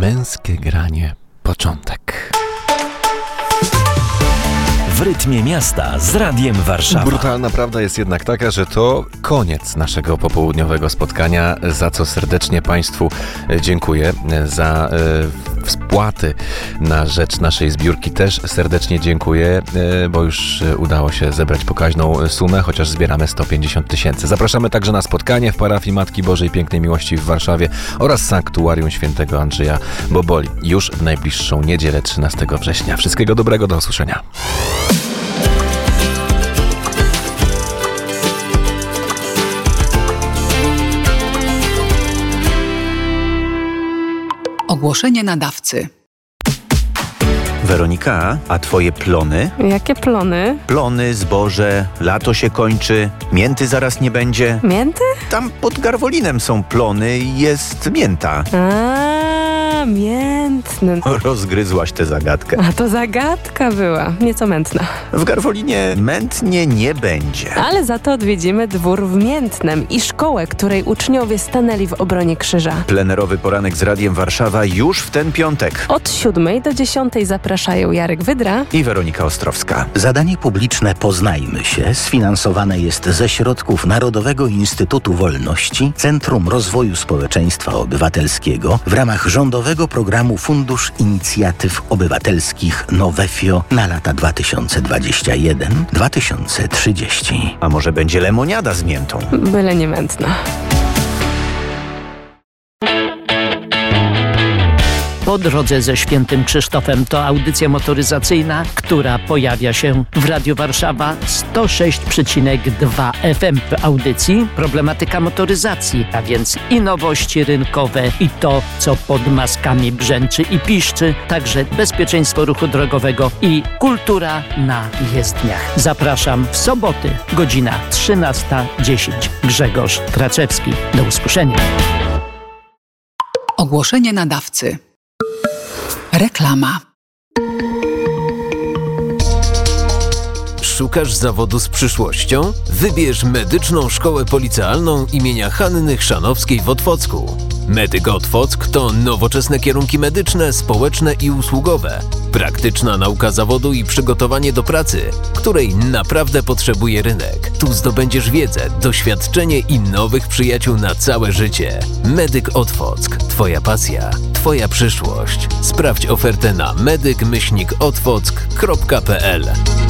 Męskie granie. Początek. W rytmie miasta z Radiem Warszawa. Brutalna prawda jest jednak taka, że to koniec naszego popołudniowego spotkania, za co serdecznie Państwu dziękuję. Za wpłaty na rzecz naszej zbiórki też serdecznie dziękuję, bo już udało się zebrać pokaźną sumę, chociaż zbieramy 150 000. Zapraszamy także na spotkanie w parafii Matki Bożej Pięknej Miłości w Warszawie oraz Sanktuarium Świętego Andrzeja Boboli już w najbliższą niedzielę 13 września. Wszystkiego dobrego, do usłyszenia. Ogłoszenie nadawcy. Weronika, a twoje plony? Jakie plony? Plony, zboże, lato się kończy, mięty zaraz nie będzie. Mięty? Tam pod Garwolinem są plony i jest mięta. Miętny. Rozgryzłaś tę zagadkę. A to zagadka była, nieco mętna. W Garwolinie mętnie nie będzie. Ale za to odwiedzimy dwór w Miętnem i szkołę, której uczniowie stanęli w obronie krzyża. Plenerowy poranek z Radiem Warszawa już w ten piątek. Od 7 do 10 zapraszają Jarek Wydra I Weronika Ostrowska. Zadanie publiczne Poznajmy się sfinansowane jest ze środków Narodowego Instytutu Wolności, Centrum Rozwoju Społeczeństwa Obywatelskiego w ramach rządowego programu Fundusz Inicjatyw Obywatelskich Nowefio na lata 2021-2030. A może będzie lemoniada z miętą? byle nie mętna. Po drodze ze Świętym Krzysztofem to audycja motoryzacyjna, która pojawia się w Radiu Warszawa 106,2 FM. W audycji problematyka motoryzacji, a więc i nowości rynkowe, i to, co pod maskami brzęczy i piszczy, także bezpieczeństwo ruchu drogowego i kultura na jezdniach. Zapraszam w soboty, godzina 13:10. Grzegorz Kraczewski. Do usłyszenia. Ogłoszenie nadawcy. Reklama. Szukasz zawodu z przyszłością? Wybierz Medyczną Szkołę Policealną imienia Hanny Chrzanowskiej w Otwocku. Medyk Otwock to nowoczesne kierunki medyczne, społeczne i usługowe. Praktyczna nauka zawodu i przygotowanie do pracy, której naprawdę potrzebuje rynek. Tu zdobędziesz wiedzę, doświadczenie i nowych przyjaciół na całe życie. Medyk Otwock. Twoja pasja, twoja przyszłość. Sprawdź ofertę na medyk-otwock.pl.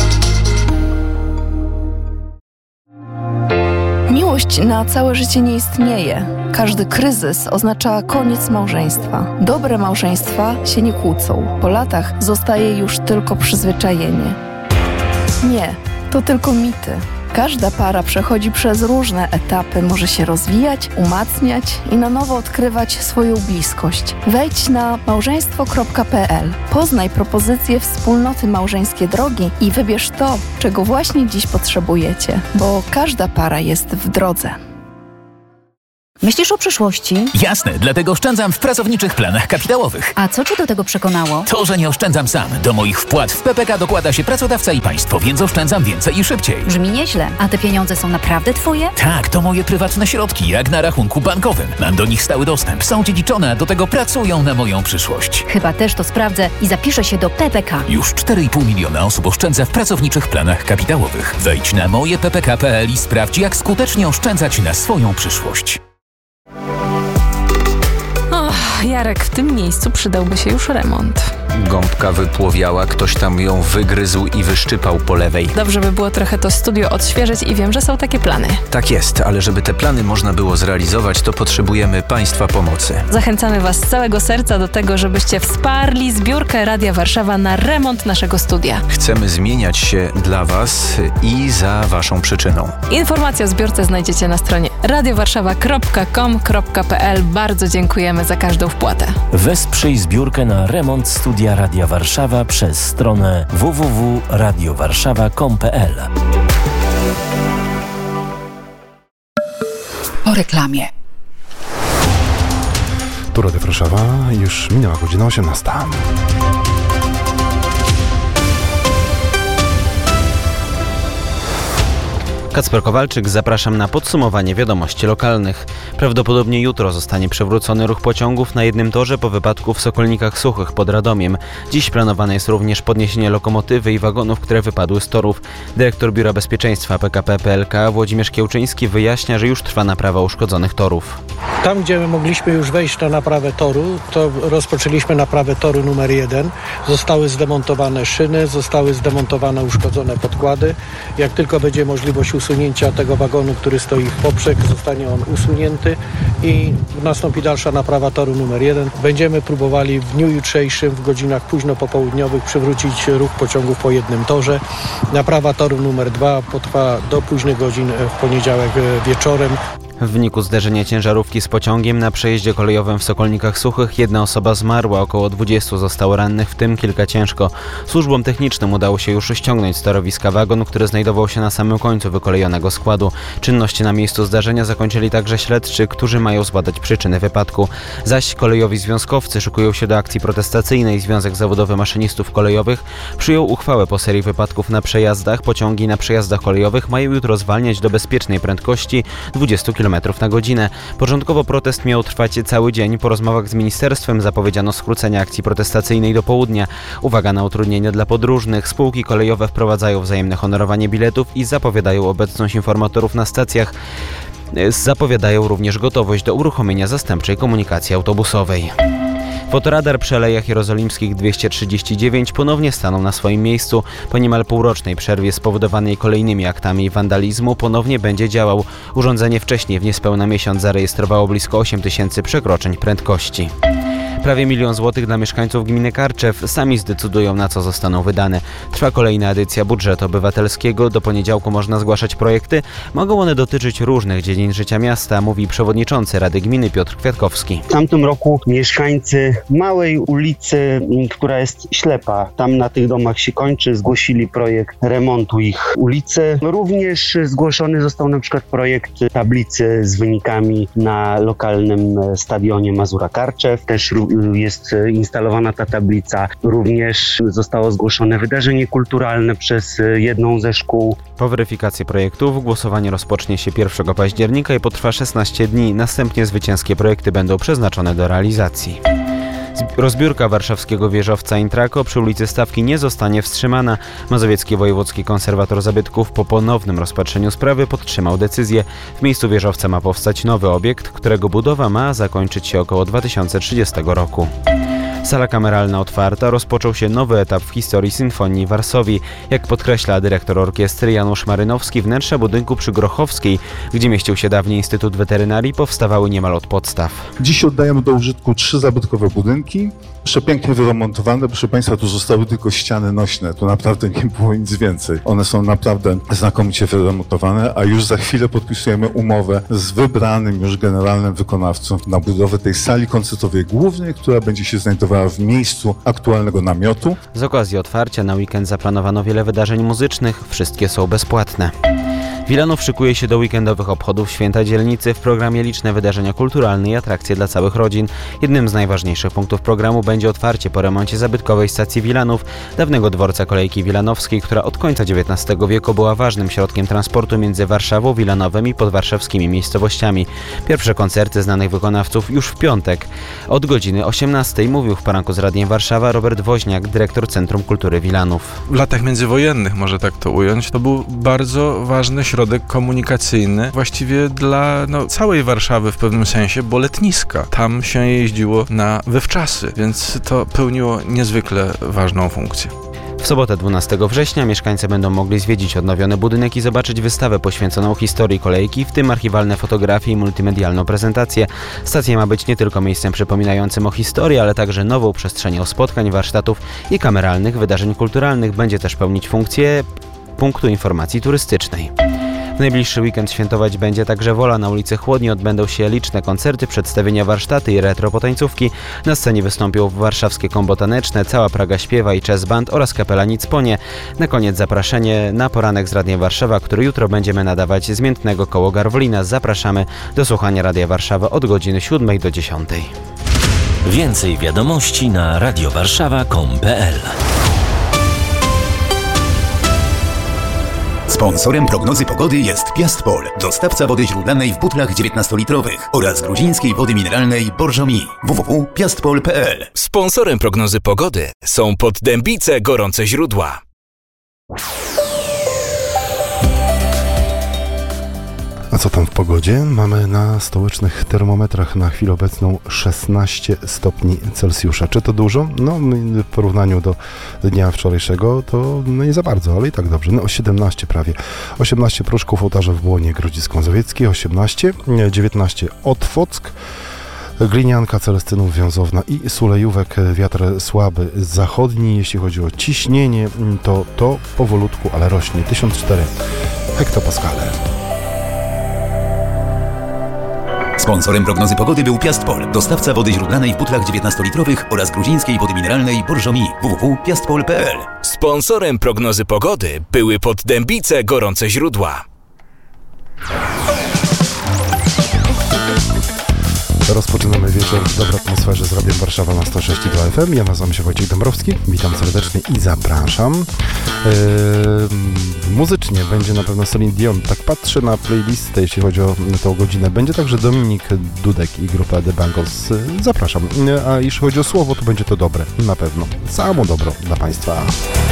Miłość na całe życie nie istnieje. Każdy kryzys oznacza koniec małżeństwa. Dobre małżeństwa się nie kłócą. Po latach zostaje już tylko przyzwyczajenie. Nie, to tylko mity. Każda para przechodzi przez różne etapy, może się rozwijać, umacniać i na nowo odkrywać swoją bliskość. Wejdź na małżeństwo.pl, poznaj propozycje wspólnoty Małżeńskie Drogi i wybierz to, czego właśnie dziś potrzebujecie, bo każda para jest w drodze. Myślisz o przyszłości? Jasne, dlatego oszczędzam w pracowniczych planach kapitałowych. A co Cię do tego przekonało? To, że nie oszczędzam sam. Do moich wpłat w PPK dokłada się pracodawca i państwo, więc oszczędzam więcej i szybciej. Brzmi nieźle. A te pieniądze są naprawdę Twoje? Tak, to moje prywatne środki, jak na rachunku bankowym. Mam do nich stały dostęp, są dziedziczone, a do tego pracują na moją przyszłość. Chyba też to sprawdzę i zapiszę się do PPK. Już 4,5 miliona osób oszczędza w pracowniczych planach kapitałowych. Wejdź na mojeppk.pl i sprawdź, jak skutecznie oszczędzać na swoją przyszłość. Jarek, w tym miejscu przydałby się już remont. Gąbka wypłowiała, ktoś tam ją wygryzł i wyszczypał po lewej. Dobrze by było trochę to studio odświeżyć i wiem, że są takie plany. Tak jest, ale żeby te plany można było zrealizować, to potrzebujemy Państwa pomocy. Zachęcamy Was z całego serca do tego, żebyście wsparli zbiórkę Radia Warszawa na remont naszego studia. Chcemy zmieniać się dla Was i za Waszą przyczyną. Informacje o zbiórce znajdziecie na stronie radiowarszawa.com.pl. Bardzo dziękujemy za każdą wpłatę. Wesprzyj zbiórkę na remont studia Radia Warszawa przez stronę www.radiowarszawa.com.pl. Po reklamie. Tu Radio Warszawa, już minęła godzina 18. Kacper Kowalczyk, zapraszam na podsumowanie wiadomości lokalnych. Prawdopodobnie jutro zostanie przywrócony ruch pociągów na jednym torze po wypadku w Sokolnikach Suchych pod Radomiem. Dziś planowane jest również podniesienie lokomotywy i wagonów, które wypadły z torów. Dyrektor Biura Bezpieczeństwa PKP PLK Włodzimierz Kiełczyński wyjaśnia, że już trwa naprawa uszkodzonych torów. Tam, gdzie mogliśmy już wejść na naprawę toru, to rozpoczęliśmy naprawę toru numer 1. Zostały zdemontowane szyny, zostały zdemontowane uszkodzone podkłady. Jak tylko będzie możliwość usunięcia tego wagonu, który stoi w poprzek, zostanie on usunięty i nastąpi dalsza naprawa toru numer 1. Będziemy próbowali w dniu jutrzejszym, w godzinach późno popołudniowych przywrócić ruch pociągów po jednym torze. Naprawa toru numer 2 potrwa do późnych godzin w poniedziałek wieczorem. W wyniku zderzenia ciężarówki z pociągiem na przejeździe kolejowym w Sokolnikach Suchych jedna osoba zmarła, około 20 zostało rannych, w tym kilka ciężko. Służbom technicznym udało się już ściągnąć z torowiska wagon, który znajdował się na samym końcu wykolejonego składu. Czynności na miejscu zdarzenia zakończyli także śledczy, którzy mają zbadać przyczyny wypadku. Zaś kolejowi związkowcy szykują się do akcji protestacyjnej. Związek Zawodowy Maszynistów Kolejowych przyjął uchwałę po serii wypadków na przejazdach. Pociągi na przejazdach kolejowych mają jutro zwalniać do bezpiecznej prędkości 20 km na godzinę. Początkowo protest miał trwać cały dzień. Po rozmowach z ministerstwem zapowiedziano skrócenie akcji protestacyjnej do południa. Uwaga na utrudnienia dla podróżnych. Spółki kolejowe wprowadzają wzajemne honorowanie biletów i zapowiadają obecność informatorów na stacjach. Zapowiadają również gotowość do uruchomienia zastępczej komunikacji autobusowej. Fotoradar przy Alejach Jerozolimskich 239 ponownie stanął na swoim miejscu. Po niemal półrocznej przerwie spowodowanej kolejnymi aktami wandalizmu ponownie będzie działał. Urządzenie wcześniej w niespełna miesiąc zarejestrowało blisko 8 000 przekroczeń prędkości. Prawie 1 000 000 złotych dla mieszkańców gminy Karczew. Sami zdecydują, na co zostaną wydane. Trwa kolejna edycja budżetu obywatelskiego. Do poniedziałku można zgłaszać projekty. Mogą one dotyczyć różnych dziedzin życia miasta, mówi przewodniczący Rady Gminy Piotr Kwiatkowski. W tamtym roku mieszkańcy małej ulicy, która jest ślepa, tam na tych domach się kończy, zgłosili projekt remontu ich ulicy. Również zgłoszony został na przykład projekt tablicy z wynikami na lokalnym stadionie Mazura Karczew. Też jest instalowana ta tablica. Również zostało zgłoszone wydarzenie kulturalne przez jedną ze szkół. Po weryfikacji projektów głosowanie rozpocznie się 1 października i potrwa 16 dni. Następnie zwycięskie projekty będą przeznaczone do realizacji. Rozbiórka warszawskiego wieżowca Intrako przy ulicy Stawki nie zostanie wstrzymana. Mazowiecki Wojewódzki Konserwator Zabytków po ponownym rozpatrzeniu sprawy podtrzymał decyzję. W miejscu wieżowca ma powstać nowy obiekt, którego budowa ma zakończyć się około 2030 roku. Sala kameralna otwarta, rozpoczął się nowy etap w historii Sinfonii Varsovii. Jak podkreśla dyrektor orkiestry Janusz Marynowski, wnętrza budynku przy Grochowskiej, gdzie mieścił się dawniej Instytut Weterynarii, powstawały niemal od podstaw. Dziś oddajemy do użytku 3 zabytkowe budynki, przepięknie wyremontowane. Proszę Państwa, tu zostały tylko ściany nośne, tu naprawdę nie było nic więcej. One są naprawdę znakomicie wyremontowane, a już za chwilę podpisujemy umowę z wybranym już generalnym wykonawcą na budowę tej sali koncertowej głównej, która będzie się znajdowała w miejscu aktualnego namiotu. Z okazji otwarcia na weekend zaplanowano wiele wydarzeń muzycznych, wszystkie są bezpłatne. Wilanów szykuje się do weekendowych obchodów Święta Dzielnicy. W programie liczne wydarzenia kulturalne i atrakcje dla całych rodzin. Jednym z najważniejszych punktów programu będzie otwarcie po remoncie zabytkowej stacji Wilanów, dawnego dworca kolejki wilanowskiej, która od końca XIX wieku była ważnym środkiem transportu między Warszawą, Wilanowem i podwarszawskimi miejscowościami. Pierwsze koncerty znanych wykonawców już w piątek. Od godziny 18 mówił w poranku z Radiem Warszawa Robert Woźniak, dyrektor Centrum Kultury Wilanów. W latach międzywojennych, może tak to ująć, to był bardzo ważny środek komunikacyjny właściwie dla całej Warszawy w pewnym sensie, bo letniska. Tam się jeździło na wywczasy, więc to pełniło niezwykle ważną funkcję. W sobotę 12 września mieszkańcy będą mogli zwiedzić odnowiony budynek i zobaczyć wystawę poświęconą historii kolejki, w tym archiwalne fotografie i multimedialną prezentację. Stacja ma być nie tylko miejscem przypominającym o historii, ale także nową przestrzenią spotkań, warsztatów i kameralnych wydarzeń kulturalnych. Będzie też pełnić funkcję punktu informacji turystycznej. W najbliższy weekend świętować będzie także Wola. Na ulicy Chłodni odbędą się liczne koncerty, przedstawienia, warsztaty i retro potańcówki. Na scenie wystąpią warszawskie kombo taneczne, Cała Praga śpiewa i Chess Band oraz kapela Nicponie. Na koniec zaproszenie na poranek z Radiem Warszawa, który jutro będziemy nadawać z Miętnego koło Garwolina. Zapraszamy do słuchania Radia Warszawa od godziny 7 do 10. Więcej wiadomości na radiowarszawa.com.pl. Sponsorem prognozy pogody jest Piastpol, dostawca wody źródlanej w butlach 19-litrowych oraz gruzińskiej wody mineralnej Borżomi. www.piastpol.pl. Sponsorem prognozy pogody są Poddębice Gorące Źródła. A co tam w pogodzie? Mamy na stołecznych termometrach na chwilę obecną 16 stopni Celsjusza. Czy to dużo? No w porównaniu do dnia wczorajszego to nie za bardzo, ale i tak dobrze. No 17 prawie. 18 Pruszków, Ołtarza w Błonie, Grodzisk-Mazowiecki, 18, 19 Otwock, Glinianka, Celestynów, Wiązowna i Sulejówek. Wiatr słaby zachodni. Jeśli chodzi o ciśnienie, to powolutku, ale rośnie. 1004 hektopaskale. Sponsorem prognozy pogody był Piastpol, dostawca wody źródlanej w butlach 19-litrowych oraz gruzińskiej wody mineralnej Borżomi. www.piastpol.pl. Sponsorem prognozy pogody były Poddębice Gorące Źródła. Rozpoczynamy wieczór w dobrej atmosferze z Radiem Warszawa na 106,2 FM. Ja nazywam się Wojciech Dąbrowski. Witam serdecznie i zapraszam. Muzycznie będzie na pewno Celine Dion. Tak patrzę na playlistę, jeśli chodzi o tą godzinę. Będzie także Dominik Dudek i grupa The Bangles. Zapraszam. A jeśli chodzi o słowo, to będzie to dobre. Na pewno. Samo dobro dla Państwa.